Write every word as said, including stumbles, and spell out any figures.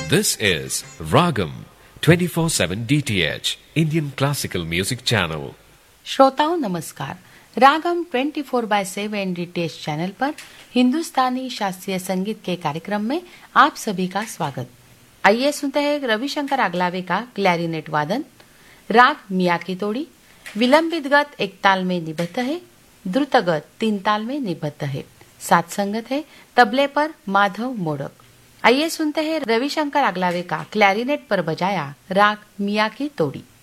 This is Ragam twenty-four seven D T H Indian Classical Music Channel. श्रोताओं नमस्कार। रागम twenty four by seven DTH channel पर हिंदुस्तानी शास्त्रीय संगीत के कार्यक्रम में आप सभी का स्वागत। आइए सुनते हैं रविशंकर आगलावे का क्लैरिनेट वादन। राग मियाकी तोड़ी। विलंबित गत एक ताल में निबद्ध है, द्रुत गत तीन ताल में निबद्ध है। साथ संगत है तबले पर माधव मोडक। आइए सुनते हैं रविशंकर आगलावे का क्लैरिनेट पर बजाया राग मियाकी तोड़ी।